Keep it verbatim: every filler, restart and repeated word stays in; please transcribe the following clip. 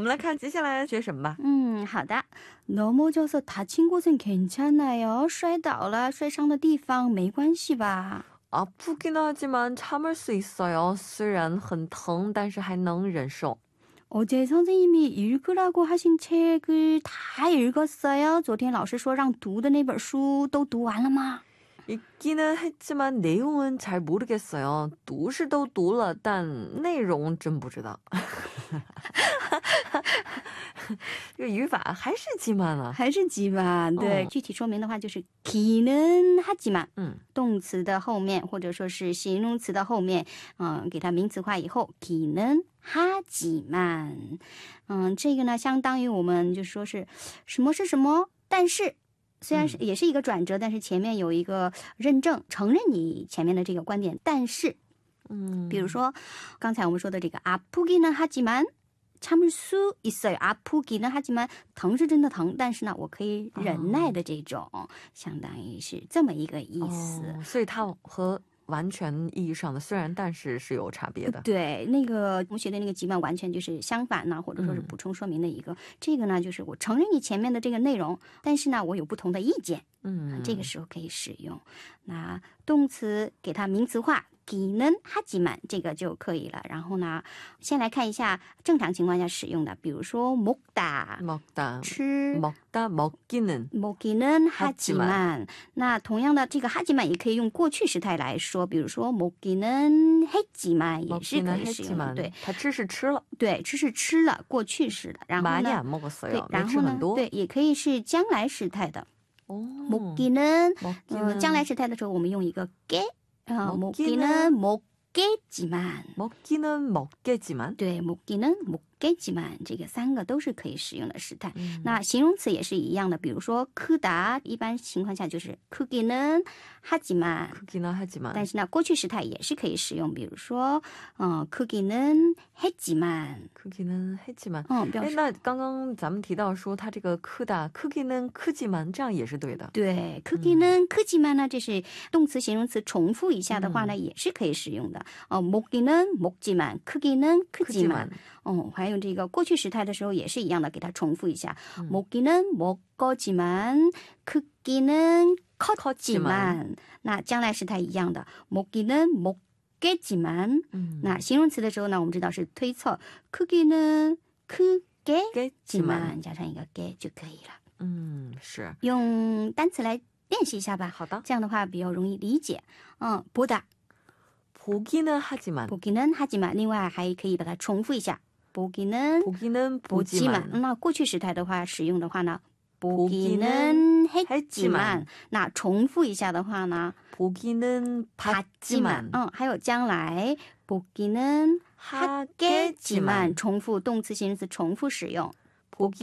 们来看接下来学什么吧。 嗯，好的。넘어져서 다친 곳은 괜찮아요? 摔倒了摔伤的地方没关系吧？ 아프긴 하지만 참을 수 있어요. 虽然很疼但是还能忍受。 어제 선생님이 읽으라고 하신 책을 다 읽었어요? 昨天老师说让读的那本书都读完了吗？ 읽기는 했지만 내용은 잘 모르겠어요. 读是都读了但内容真不知道。 这个语法还是지만啊， 还是지만。对，具体说明的话就是 기는 하지만， 嗯， 动词的后面或者说是形容词的后面，嗯，给它名词化以后 기는 하지만。 嗯，这个呢相当于我们就说是什么是什么，但是虽然是也是一个转折，但是前面有一个认证承认你前面的这个观点，但是嗯，比如说刚才我们说的这个 아프기는 하지만 참을 수 있어요. 아프기는 하지만 疼是真的疼，但是呢我可以忍耐的这种，相当于是这么一个意思。 所以它和完全意义上的虽然但是是有差别的。 对，那个同学的那个gi만完全就是相反呢，或者说是补充说明的一个。这个呢就是我承认你前面的这个内容，但是呢我有不同的意见。嗯，这个时候可以使用。那动词给它名词化기는 하지만这个就可以了。然后呢先来看一下正常情况下使用的，比如说먹다 먹다 吃 먹다 먹기는 먹기는 하지만。 那同样的这个하지만也可以用过去时态来说，比如说먹기는 했지만也是可以使用的。对， 他吃是吃了， 对，吃是吃了，过去式的。然后呢 많이 안 먹었어요， 然后呢对，也可以是将来时态的。먹기는 어,将来时态的时候我们用一个게 어, 먹기는 먹겠지만 먹기는 먹겠지만 对 먹기는 먹겠지만 这个三个都是可以使用的时态。那形容词也是一样的，比如说크다一般情况下就是 크기는 하지만 크기는 하지만 但是呢过去时态也是可以使用，比如说 어, 크기는 했지만 크기는 했지만 嗯，表示那刚刚咱们提到说它这个크다 크기는 크지만这样也是对的。 对 크기는 크지만呢这是动词形容词重复一下的话呢也是可以使用的。어, 먹기는 먹지만 크기는 크지만 哦，还有这个过去时态的时候也是一样的，给它重复一下。먹기는 먹거지만 크기는 컸지만 那将来时态一样的 먹기는 먹겠지만 那形容词的时候呢我们知道是推测 크기는 크겠지만 加上一个게就可以了。 嗯，是用单词来练习一下吧。 好的， 这样的话比较容易理解。嗯，보다 보기는 하지만 보기는 하지만 另外还可以把它重复一下。보기는 보기는 보지만 那过去时态的话使用的话呢 보기는 했지만 那重复一下的话呢 보기는 봤지만 嗯，还有将来 보기는 하겠지만 重复动词形容词重复使用。 보기